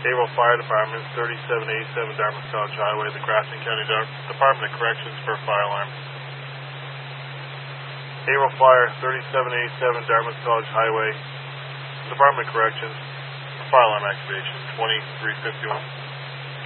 Haverhill Fire Department, 3787 Dartmouth College Highway, the Grafton County Department of Corrections for fire alarm. Haverhill Fire, 3787 Dartmouth College Highway, Department of Corrections for fire alarm activation, 2351.